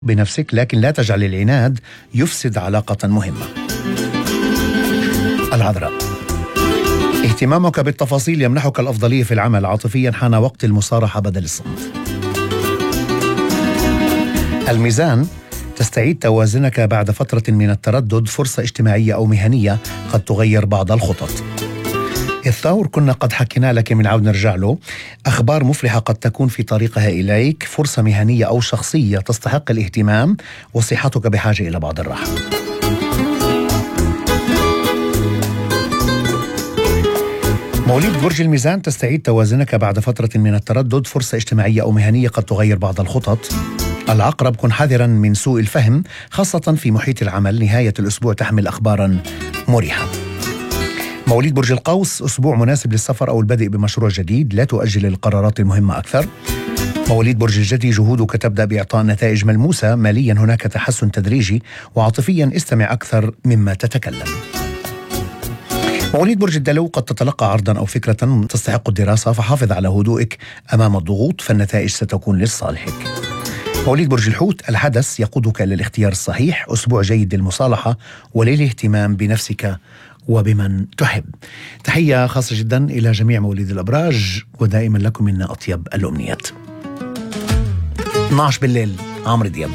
بنفسك، لكن لا تجعل العناد يفسد علاقة مهمة. العذراء: اهتمامك بالتفاصيل يمنحك الأفضلية في العمل. عاطفيا حان وقت المصارحة بدل الصمت. الميزان: تستعيد توازنك بعد فترة من التردد. فرصة اجتماعية أو مهنية قد تغير بعض الخطط. الثور: كنا قد حكينا لك من عود نرجع له. أخبار مفرحة قد تكون في طريقها إليك. فرصة مهنية أو شخصية تستحق الاهتمام، وصحتك بحاجة إلى بعض الراحة. مواليد برج الميزان: تستعيد توازنك بعد فترة من التردد. فرصة اجتماعية أو مهنية قد تغير بعض الخطط. العقرب: كن حذرا من سوء الفهم خاصة في محيط العمل. نهاية الأسبوع تحمل أخبارا مريحة. مواليد برج القوس: أسبوع مناسب للسفر أو البدء بمشروع جديد. لا تؤجل القرارات المهمة أكثر. مواليد برج الجدي: جهودك تبدأ بإعطاء نتائج ملموسة. ماليا هناك تحسن تدريجي. وعاطفيا استمع أكثر مما تتكلم. مواليد برج الدلو: قد تتلقى عرضا أو فكرة تستحق الدراسة، فحافظ على هدوئك أمام الضغوط، فالنتائج ستكون لصالحك. مواليد برج الحوت: الحدث يقودك إلى الاختيار الصحيح. أسبوع جيد للمصالحة وللاهتمام بنفسك وبمن تحب. تحية خاصة جدا إلى جميع مواليد الأبراج، ودائما لكم منا أطيب الأمنيات. 12 بالليل، عمرو دياب.